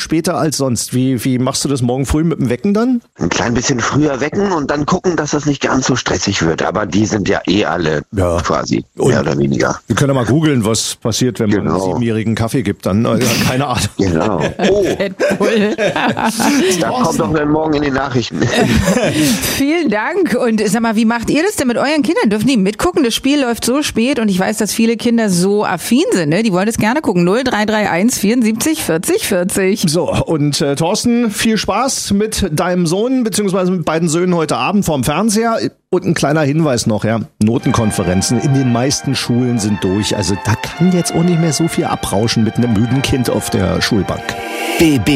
später als sonst. Wie machst du das morgen früh mit dem Wecken dann? Ein klein bisschen früher wecken und dann gucken, dass das nicht ganz so stressig wird. Aber die sind ja alle quasi, mehr oder weniger. Wir können ja mal googeln, was passiert, wenn man einem 7-Jährigen Kaffee gibt. Dann, keine Ahnung. Genau. Oh, da kommt doch dann morgen in den Nachrichten. Vielen Dank. Und sag mal, wie macht ihr das denn mit euren Kindern? Dürfen die mitgucken? Das Spiel läuft so spät und ich weiß, dass viele Kinder so affin sind. Ne? Die wollen das gerne gucken. 0331 74 40 40. So, und Thorsten, viel Spaß mit deinem Sohn beziehungsweise mit beiden Söhnen heute Abend vorm Fernseher. Und ein kleiner Hinweis noch, Notenkonferenzen in den meisten Schulen sind durch. Also da kann jetzt auch nicht mehr so viel abrauschen mit einem müden Kind auf der Schulbank. BB